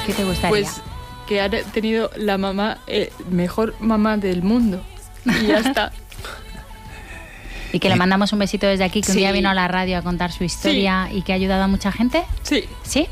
¿Qué te gustaría? Pues que ha tenido la mamá, mejor mamá del mundo. Y ya está. Y que le mandamos un besito desde aquí, que un Sí. día vino a la radio a contar su historia y que ha ayudado a mucha gente. Sí. ¿Sí?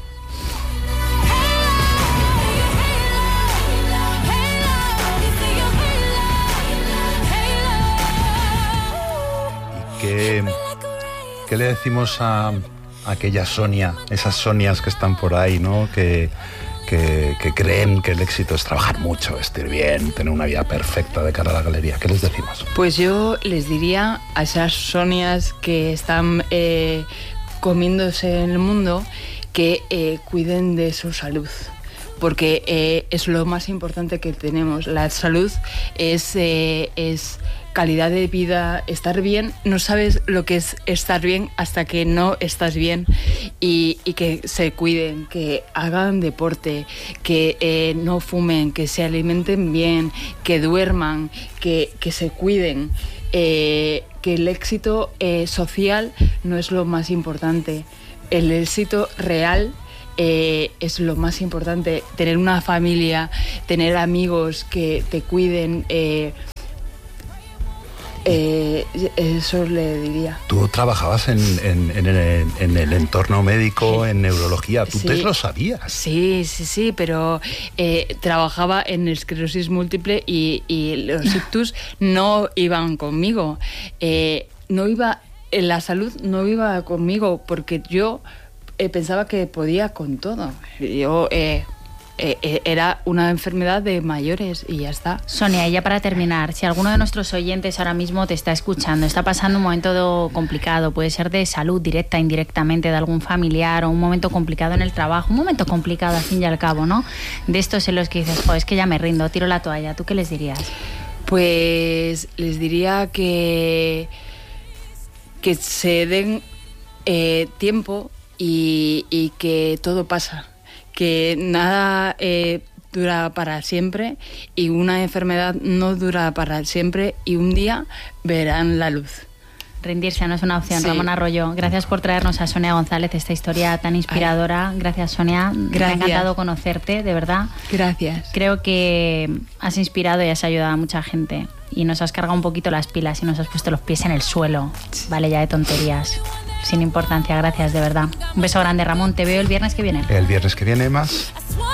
¿Qué le decimos a aquella Sonia, esas Sonias que están por ahí, ¿no? Que creen que el éxito es trabajar mucho, vestir bien, tener una vida perfecta de cara a la galería? ¿Qué les decimos? Pues yo les diría a esas Sonias que están comiéndose en el mundo que cuiden de su salud, porque es lo más importante que tenemos. La salud es calidad de vida, estar bien. No sabes lo que es estar bien hasta que no estás bien, y que se cuiden, que hagan deporte, que no fumen, que se alimenten bien, que duerman, que se cuiden, que el éxito social no es lo más importante. El éxito real es lo más importante. Tener una familia, tener amigos que te cuiden, eso le diría. Tú trabajabas en el entorno médico, en neurología. ¿Tú Sí. te lo sabías? Sí, pero trabajaba en esclerosis múltiple y los ictus no iban conmigo. La salud no iba conmigo porque yo pensaba que podía con todo. Yo era una enfermedad de mayores y ya está. Sonia, y ya para terminar, si alguno de nuestros oyentes ahora mismo te está escuchando, está pasando un momento complicado, puede ser de salud directa, indirectamente, de algún familiar, o un momento complicado en el trabajo, un momento complicado al fin y al cabo, ¿no? De estos en los que dices, es que ya me rindo, tiro la toalla, ¿tú qué les dirías? Pues les diría que se den tiempo y que todo pasa, que nada dura para siempre y una enfermedad no dura para siempre, y un día verán la luz. Rendirse no es una opción. Sí. Ramón Arroyo, gracias por traernos a Sonia González esta historia tan inspiradora. Gracias, Sonia. Gracias. Me ha encantado conocerte, de verdad. Gracias. Creo que has inspirado y has ayudado a mucha gente y nos has cargado un poquito las pilas y nos has puesto los pies en el suelo. Vale, ya de tonterías, sin importancia. Gracias, de verdad. Un beso grande, Ramón. Te veo el viernes que viene. El viernes que viene más.